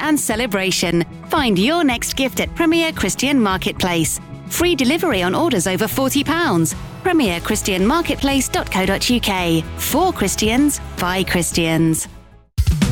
and celebration. Find your next gift at Premier Christian Marketplace. Free delivery on orders over £40. premierchristianmarketplace.co.uk. For Christians, by Christians.